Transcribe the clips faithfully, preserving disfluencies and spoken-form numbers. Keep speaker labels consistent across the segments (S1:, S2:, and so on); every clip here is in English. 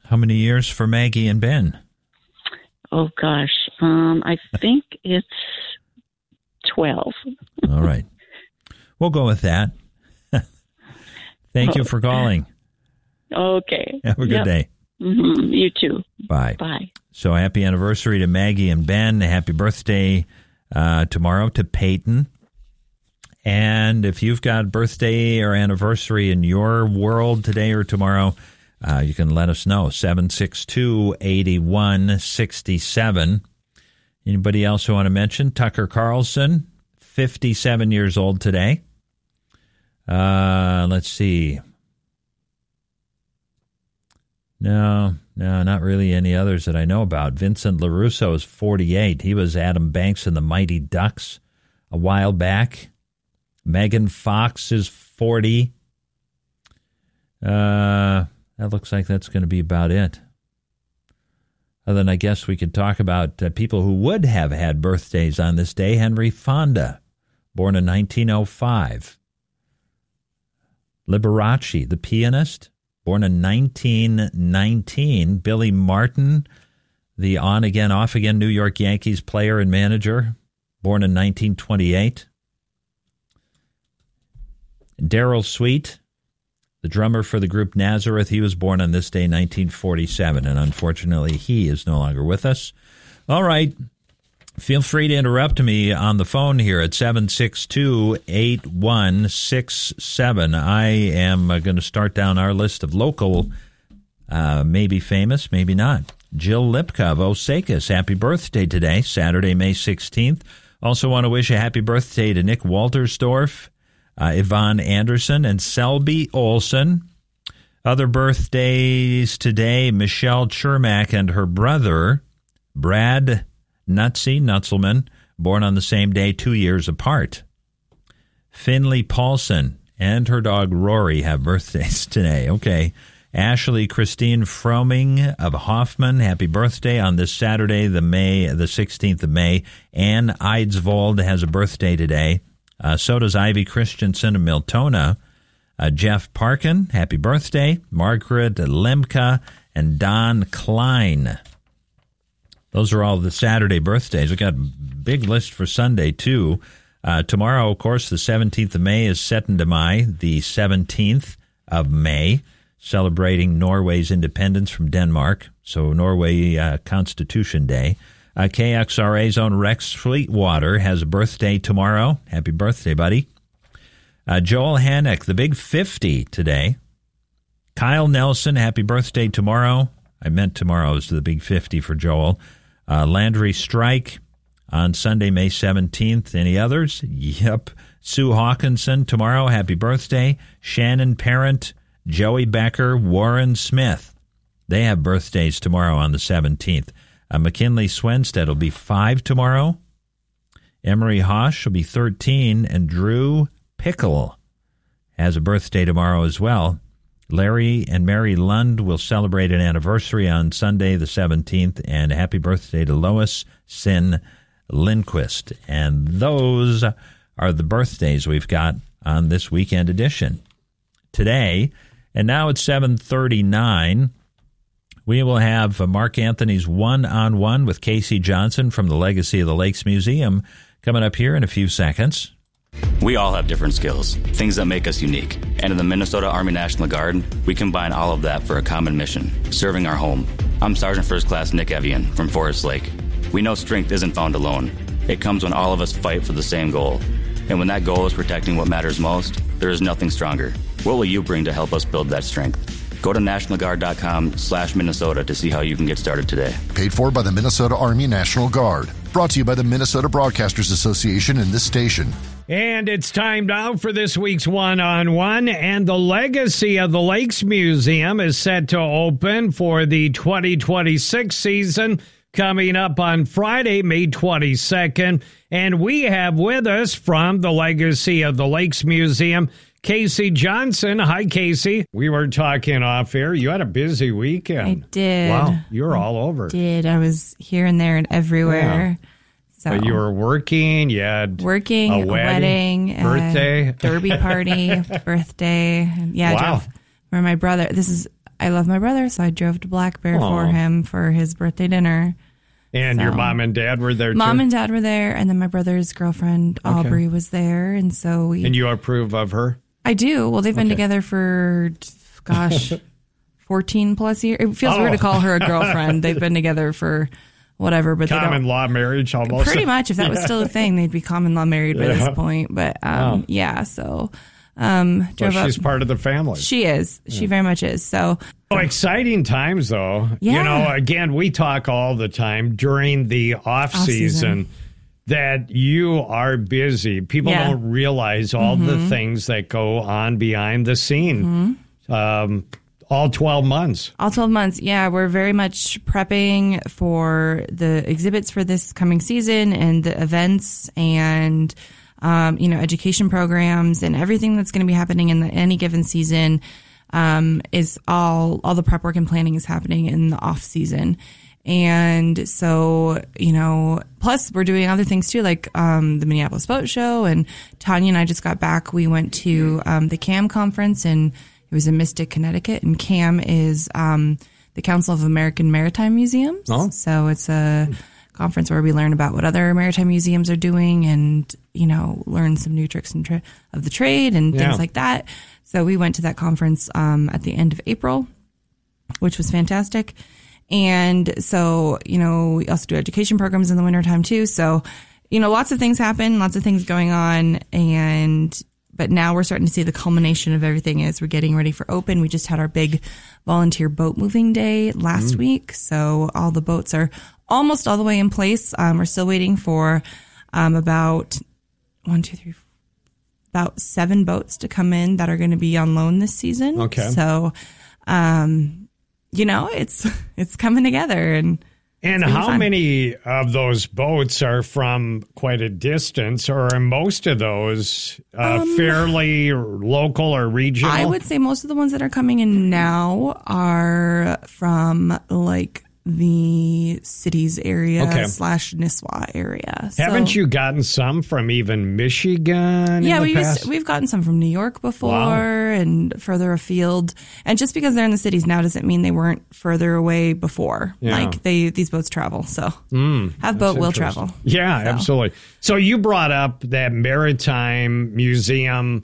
S1: How many years for Maggie and Ben?
S2: Oh, gosh. Um, I think it's twelve.
S1: All right. We'll go with that. Thank you for calling.
S2: Okay.
S1: Have a good
S2: yep.
S1: day.
S2: Mm-hmm. You too.
S1: Bye.
S2: Bye.
S1: So happy anniversary to Maggie and Ben. Happy birthday uh, tomorrow to Peyton. And if you've got birthday or anniversary in your world today or tomorrow, uh, you can let us know. seven six two, eight one six seven. Anybody else who want to mention? Tucker Carlson, fifty-seven years old today. Uh, let's see. No, no, not really any others that I know about. Vincent LaRusso is forty-eight. He was Adam Banks in the Mighty Ducks a while back. Megan Fox is forty. Uh, that looks like that's going to be about it. Other than I guess we could talk about uh, people who would have had birthdays on this day. Henry Fonda, born in nineteen oh five. Liberace, the pianist, born in nineteen nineteen. Billy Martin, the on-again, off-again New York Yankees player and manager, born in nineteen twenty-eight. Daryl Sweet, the drummer for the group Nazareth, he was born on this day, nineteen forty-seven, and unfortunately he is no longer with us. All right. Feel free to interrupt me on the phone here at seven six two, eight one six seven. I am uh, going to start down our list of local, uh, maybe famous, maybe not. Jill Lipka of Osakis, happy birthday today, Saturday, May sixteenth. Also want to wish a happy birthday to Nick Waltersdorf, uh, Yvonne Anderson, and Selby Olson. Other birthdays today, Michelle Chermak and her brother, Brad Nutsy Nutzelman, born on the same day, two years apart. Finley Paulson and her dog Rory have birthdays today. Okay. Ashley Christine Froming of Hoffman, happy birthday on this Saturday, the May, the sixteenth of May. Ann Eidsvold has a birthday today. Uh, so does Ivy Christensen of Miltona. Uh, Jeff Parkin, happy birthday. Margaret Lemka and Don Klein. Those are all the Saturday birthdays. We've got a big list for Sunday, too. Uh, tomorrow, of course, the seventeenth of May is Syttende Mai, the seventeenth of May, celebrating Norway's independence from Denmark. So Norway uh, Constitution Day. Uh, K X R A's own Rex Sweetwater has a birthday tomorrow. Happy birthday, buddy. Uh, Joel Hannock, the big fifty today. Kyle Nelson, happy birthday tomorrow. I meant tomorrow is the big fifty for Joel. Uh, Landry Strike on Sunday, May seventeenth. Any others? Yep. Sue Hawkinson tomorrow. Happy birthday. Shannon Parent, Joey Becker, Warren Smith. They have birthdays tomorrow on the seventeenth. Uh, McKinley Swenstead will be five tomorrow. Emery Hosh will be thirteen. And Drew Pickle has a birthday tomorrow as well. Larry and Mary Lund will celebrate an anniversary on Sunday the seventeenth, and happy birthday to Lois Sin Lindquist. And those are the birthdays we've got on this weekend edition. Today, and now it's seven thirty-nine, we will have Mark Anthony's one-on-one with Casey Johnson from the Legacy of the Lakes Museum coming up here in a few seconds.
S3: We all have different skills, things that make us unique. And in the Minnesota Army National Guard, we combine all of that for a common mission, serving our home. I'm Sergeant First Class Nick Evian from Forest Lake. We know strength isn't found alone. It comes when all of us fight for the same goal. And when that goal is protecting what matters most, there is nothing stronger. What will you bring to help us build that strength? Go to nationalguard.com slash Minnesota to see how you can get started today.
S4: Paid for by the Minnesota Army National Guard. Brought to you by the Minnesota Broadcasters Association and this station.
S5: And it's time now for this week's one-on-one, and the Legacy of the Lakes Museum is set to open for the twenty twenty-six season coming up on Friday, May twenty-second. And we have with us from the Legacy of the Lakes Museum, Casey Johnson. Hi, Casey. We were talking off air. You had a busy weekend.
S6: I did.
S5: Wow, you were all over.
S6: I did. I was here and there and everywhere.
S5: Yeah.
S6: So
S5: but you were working, you had
S6: working,
S5: a wedding,
S6: a wedding
S5: birthday,
S6: a derby party, birthday. Yeah,
S5: wow.
S6: Jeff, for my brother. This is I love my brother, so I drove to Black Bear
S5: Aw.
S6: for him for his birthday dinner.
S5: And
S6: So-
S5: your mom and dad were there
S6: Mom
S5: too?
S6: and dad were there, and then my brother's girlfriend Aubrey was there, and so we.
S5: And you approve of her?
S6: I do. Well, they've been
S5: Okay.
S6: together for, gosh, fourteen plus years. It feels
S5: Oh.
S6: weird to call her a girlfriend. They've been together for whatever, but they
S5: Common
S6: don't.
S5: law marriage almost?
S6: Pretty much, if that was still a thing, they'd be common law married by
S5: Yeah.
S6: this point. But um,
S5: Wow.
S6: yeah, so um,
S5: Well,
S6: drove up.
S5: she's part of the family.
S6: She is. She very much is. So
S5: Oh, exciting times, though. You
S6: Yeah.
S5: know, again, we talk all the time during the off season
S6: Off-season.
S5: that you are busy. People
S6: Yeah.
S5: don't realize all the things that go on behind the scene. Um, all twelve months.
S6: all twelve months. Yeah, we're very much prepping for the exhibits for this coming season and the events and, um, you know, education programs and everything that's going to be happening in the, any given season. Um, is all, all the prep work and planning is happening in the off season. And so, you know, plus we're doing other things too, like, um, the Minneapolis Boat Show, and Tanya and I just got back. We went to, um, the C A M conference, and it was in Mystic, Connecticut, and C A M is, um, the Council of American Maritime Museums.
S5: Oh.
S6: So it's a conference where we learn about what other maritime museums are doing and, you know, learn some new tricks and tra- of the trade and
S5: Yeah.
S6: things like that. So we went to that conference um, at the end of April, which was fantastic. And so, you know, we also do education programs in the wintertime too. So, you know, lots of things happen, lots of things going on. And, but now we're starting to see the culmination of everything as we're getting ready for open. We just had our big volunteer boat moving day last week. So all the boats are almost all the way in place. Um, we're still waiting for um, about one, two, three, four, about seven boats to come in that are going to be on loan this season.
S5: Okay.
S6: So, um, you know, it's it's coming together, and
S5: And
S6: it's gonna be
S5: how
S6: fun.
S5: many of those boats are from quite a distance, or are most of those uh, fairly local or regional?
S6: I would say most of the ones that are coming in now are from like the cities area
S5: Okay.
S6: slash Nisswa area.
S5: Haven't
S6: So-
S5: you gotten some from even Michigan?
S6: Yeah,
S5: in the
S6: we
S5: past?
S6: used, we've gotten some from New York before
S5: Wow.
S6: and further afield. And just because they're in the cities now doesn't mean they weren't further away before.
S5: Yeah.
S6: Like they these boats travel, so
S5: Mm,
S6: have boat will
S5: interesting.
S6: travel.
S5: Yeah,
S6: So.
S5: absolutely. So you brought up that Maritime Museum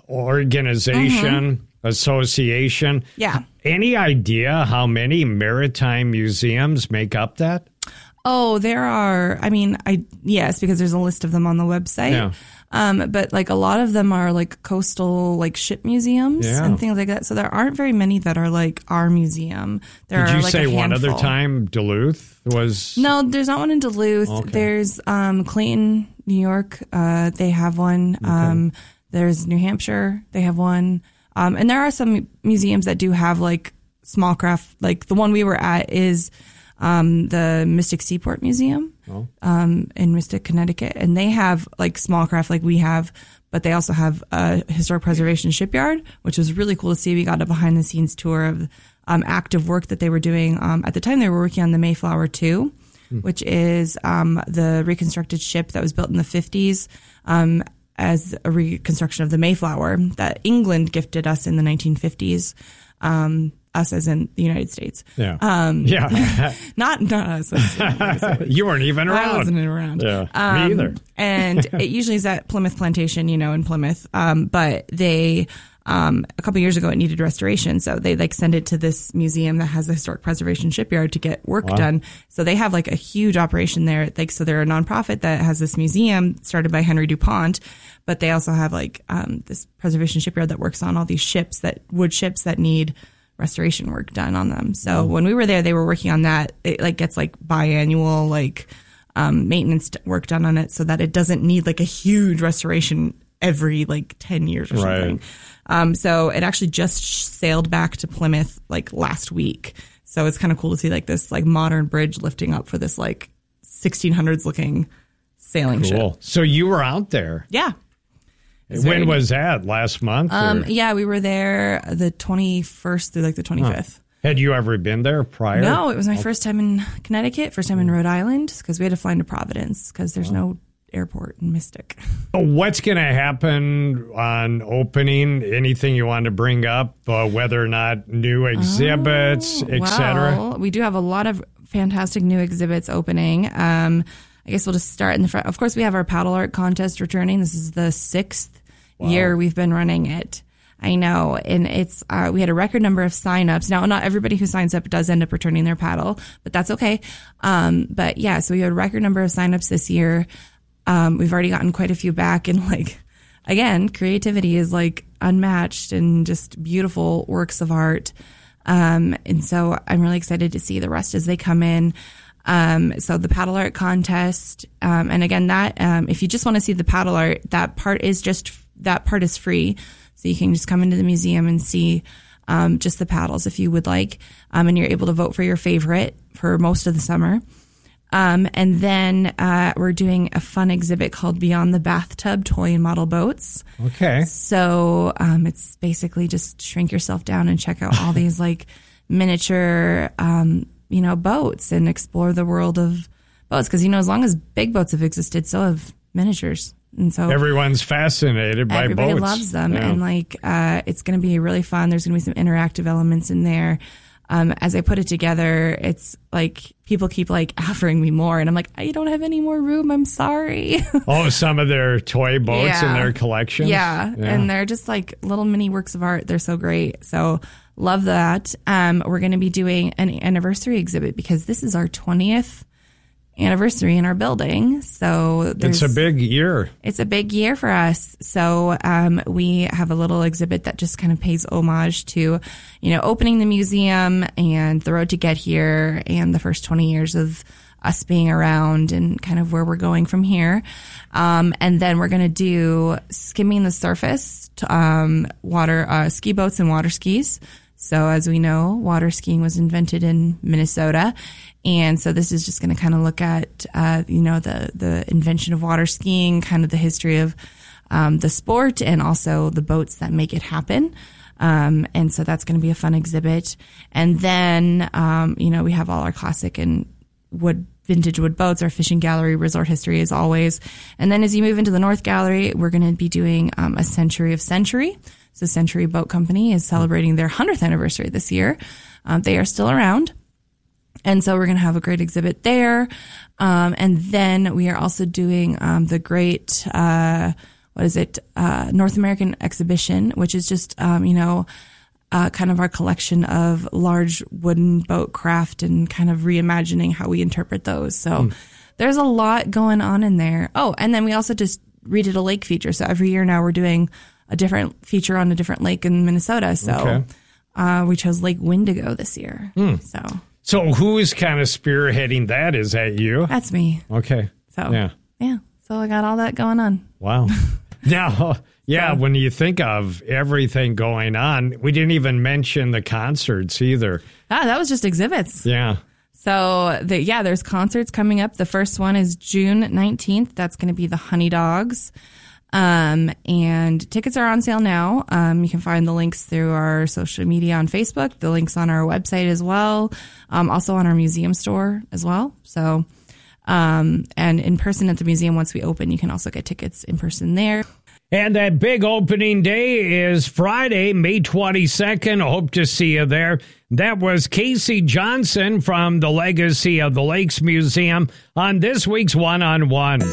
S5: organization, association.
S6: Yeah.
S5: Any idea how many maritime museums make up that?
S6: Oh, there are. I mean, I yes, because there's a list of them on the website.
S5: Yeah.
S6: Um, but like a lot of them are like coastal, like ship museums
S5: Yeah.
S6: and things like that. So there aren't very many that are like our museum. There
S5: Did
S6: are
S5: you
S6: like
S5: say
S6: a
S5: one other
S6: handful.
S5: time Duluth was?
S6: No, there's not one in Duluth.
S5: Okay.
S6: There's um, Clayton, New York. Uh, they have one. Um, there's New Hampshire. They have one. Um, and there are some museums that do have like small craft. Like the one we were at is um, the Mystic Seaport Museum
S5: Oh.
S6: um, in Mystic, Connecticut. And they have like small craft like we have, but they also have a historic preservation shipyard, which was really cool to see. We got a behind the scenes tour of um, active work that they were doing. Um, at the time, they were working on the Mayflower two, which is um, the reconstructed ship that was built in the fifties um, as a reconstruction of the Mayflower that England gifted us in the nineteen fifties. Um, us as in the United States.
S5: Yeah.
S6: Um,
S5: yeah.
S6: Not, not us. as-
S5: You weren't even around.
S6: I wasn't around.
S5: Yeah, me
S6: Um,
S5: either.
S6: and it usually is at Plymouth Plantation, you know, in Plymouth. Um, but they, um, a couple years ago, it needed restoration. So they like send it to this museum that has a historic preservation shipyard to get work
S5: Wow.
S6: done. So they have like a huge operation there. Like, so they're a nonprofit that has this museum started by Henry DuPont, but they also have like, um, this preservation shipyard that works on all these ships that wood ships that need restoration work done on them. So when we were there, they were working on that. It like gets like biannual, like, um, maintenance work done on it so that it doesn't need like a huge restoration every like ten years or
S5: Right.
S6: something. Um, so it actually just sailed back to Plymouth like last week. So it's kind of cool to see like this like modern bridge lifting up for this like sixteen hundreds looking sailing ship.
S5: Cool. So you were out there.
S6: Yeah. It's very
S5: When
S6: neat.
S5: was that? Last month?
S6: Um,
S5: or-
S6: yeah, we were there the twenty-first through like the twenty-fifth.
S5: Had you ever been there prior?
S6: No, it was my first time in Connecticut, first time in Rhode Island, because we had to fly into Providence because there's no Airport in Mystic.
S5: What's going to happen on opening? Anything you want to bring up, uh, whether or not new exhibits,
S6: oh,
S5: et cetera?
S6: Well, we do have a lot of fantastic new exhibits opening. Um, I guess we'll just start in the front. Of course, we have our paddle art contest returning. This is the sixth wow. year we've been running it. I know. And it's, uh, we had a record number of signups. Now, not everybody who signs up does end up returning their paddle, but that's okay. Um, but yeah, so we had a record number of signups this year. Um, we've already gotten quite a few back, and like, again, creativity is like unmatched and just beautiful works of art. Um, and so I'm really excited to see the rest as they come in. Um, so the paddle art contest, um, and again, that, um, if you just want to see the paddle art, that part is just, that part is free. So you can just come into the museum and see um, just the paddles if you would like. Um, and you're able to vote for your favorite for most of the summer. Um, and then uh, we're doing a fun exhibit called Beyond the Bathtub Toy and Model Boats.
S5: Okay.
S6: So um, it's basically just shrink yourself down and check out all these like miniature, um, you know, boats and explore the world of boats. Because, you know, as long as big boats have existed, so have miniatures. And so
S5: everyone's fascinated by
S6: everybody
S5: boats.
S6: Loves them.
S5: Yeah.
S6: And like, uh, it's going to be really fun. There's going to be some interactive elements in there. Um, as I put it together, it's like people keep like offering me more. And I'm like, I don't have any more room. I'm sorry.
S5: Oh, some of their toy boats
S6: yeah.
S5: in their collection.
S6: Yeah. yeah. And they're just like little mini works of art. They're so great. So love that. Um, we're going to be doing an anniversary exhibit because this is our twentieth anniversary in our building. So
S5: it's a big year.
S6: It's a big year for us. So um, we have a little exhibit that just kind of pays homage to, you know, opening the museum and the road to get here and the first twenty years of us being around and kind of where we're going from here. Um, and then we're going to do skimming the surface, to, um, water, uh, ski boats and water skis. So as we know, water skiing was invented in Minnesota. And so this is just going to kind of look at, uh, you know, the, the invention of water skiing, kind of the history of, um, the sport and also the boats that make it happen. Um, and so that's going to be a fun exhibit. And then, um, you know, we have all our classic and wood, vintage wood boats, our fishing gallery, resort history as always. And then as you move into the North Gallery, we're going to be doing, um, a Century of Century. So Century Boat Company is celebrating their hundredth anniversary this year. Um, they are still around. And so we're going to have a great exhibit there. Um, and then we are also doing um, the great, uh, what is it, uh, North American exhibition, which is just, um, you know, uh, kind of our collection of large wooden boat craft and kind of reimagining how we interpret those. So mm. there's a lot going on in there. Oh, and then we also just redid a lake feature. So every year now we're doing a different feature on a different lake in Minnesota. So
S5: okay.
S6: uh, we chose Lake Windigo this year.
S5: Mm.
S6: So.
S5: So who's kind of spearheading that? Is that you?
S6: That's me.
S5: Okay.
S6: So
S5: yeah,
S6: yeah. So I got all that going on.
S5: Wow. Now, yeah,
S6: so,
S5: when you think of everything going on, we didn't even mention the concerts either.
S6: Ah, that was just exhibits.
S5: Yeah.
S6: So the, yeah, there's concerts coming up. The first one is June nineteenth. That's going to be the Honey Dogs. Um, and tickets are on sale now. Um, you can find the links through our social media on Facebook, the links on our website as well. Um, also on our museum store as well. So, um, and in person at the museum, once we open, you can also get tickets in person there.
S5: And that big opening day is Friday, May twenty-second. Hope to see you there. That was Casey Johnson from the Legacy of the Lakes Museum on this week's One on One.